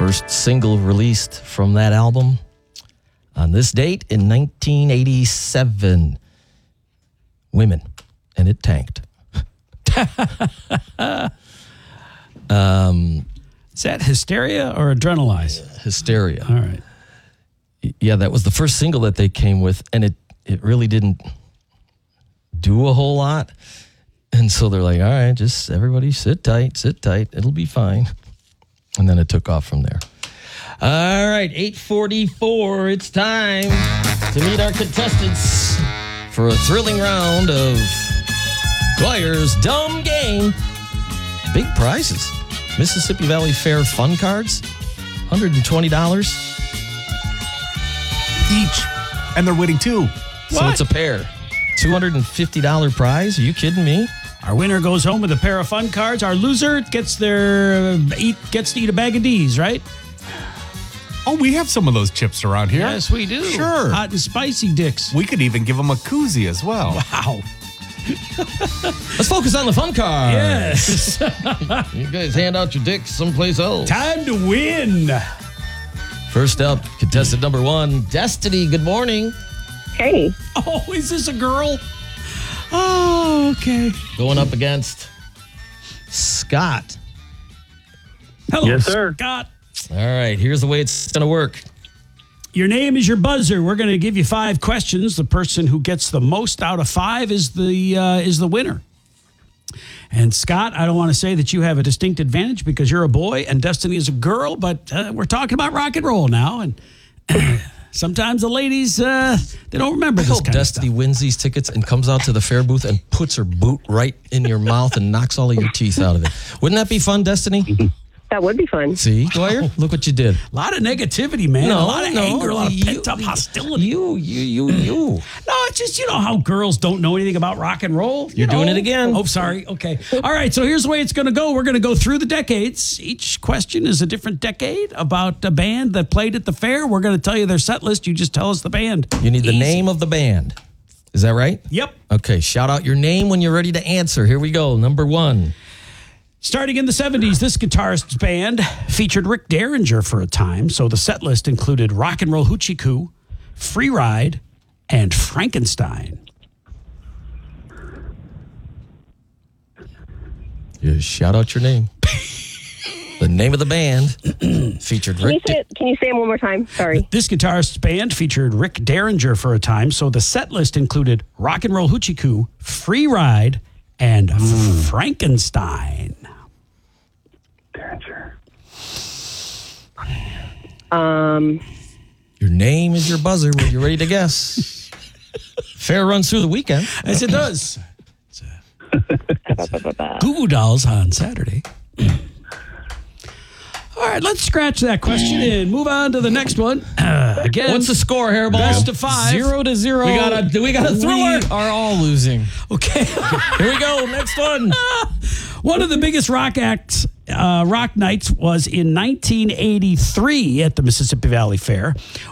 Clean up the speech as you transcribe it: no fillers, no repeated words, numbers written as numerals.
First single released from that album on this date in 1987. Women. And it tanked. Is that Hysteria or Adrenalize? Hysteria. All right. Yeah, that was the first single that they came with, and it really didn't do a whole lot. And so they're like, all right, just everybody sit tight, it'll be fine. And then it took off from there. All right, 8:44, it's time to meet our contestants for a thrilling round of Dwyer's Dumb Game. Big prizes. Mississippi Valley Fair fun cards, $120 each. And they're winning two. So it's a pair. $250 prize. Are you kidding me? Our winner goes home with a pair of fun cards. Our loser gets to eat a bag of D's, right? Oh, we have some of those chips around here. Yes, we do. Sure. Hot and spicy dicks. We could even give them a koozie as well. Wow. Let's focus on the fun card. Yes. You guys hand out your dicks someplace else. Time to win. First up, contestant number 1, Destiny. Good morning. Hey. Oh, is this a girl? Oh, okay. Going up against Scott. Hello, Yes, sir. Scott. All right, here's the way it's going to work. Your name is your buzzer. We're going to give you 5 questions. The person who gets the most out of 5 is the winner. And Scott, I don't want to say that you have a distinct advantage because you're a boy and Destiny is a girl, but we're talking about rock and roll now, and sometimes the ladies they don't remember I this hope kind Destiny of stuff. wins these tickets and comes out to the fair booth and puts her boot right in your mouth and knocks all of your teeth out of it. Wouldn't that be fun, Destiny? That would be fun. See, Dwyer? Look what you did. A lot of negativity, man. A lot of anger, a lot of pent-up hostility. You. No, it's just, you know how girls don't know anything about rock and roll. You're doing it again. Oh, sorry. Okay. All right, so here's the way it's going to go. We're going to go through the decades. Each question is a different decade about a band that played at the fair. We're going to tell you their set list. You just tell us the band. You need the Easy. name of the band. Is that right? Yep. Okay, shout out your name when you're ready to answer. Here we go. Number 1. Starting in the 70s, this guitarist's band featured Rick Derringer for a time, so the set list included Rock and Roll Hoochie Coo, Free Ride, and Frankenstein. Yeah, shout out your name. The name of the band featured Rick. Can you say it one more time? Sorry. This guitarist's band featured Rick Derringer for a time, so the set list included Rock and Roll Hoochie Coo, Free Ride, and Frankenstein. Derringer. Your name is your buzzer when you're ready to guess. Fair runs through the weekend. As it does. Goo Goo Dolls on Saturday. All right, let's scratch that question and move on to the next one. Again, What's the score, Hairball? Best of 5. 0-0. We got a thriller. We are all losing. Okay. Here we go. Next one. One of the biggest rock nights was in 1983 at the Mississippi Valley Fair